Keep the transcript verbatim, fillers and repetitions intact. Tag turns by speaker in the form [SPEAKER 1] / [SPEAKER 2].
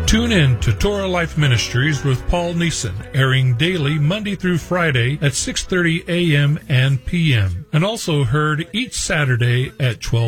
[SPEAKER 1] Tune in to Torah Life Ministries with Paul Neeson, airing daily Monday through Friday at six thirty a.m. and p m, and also heard each Saturday at twelve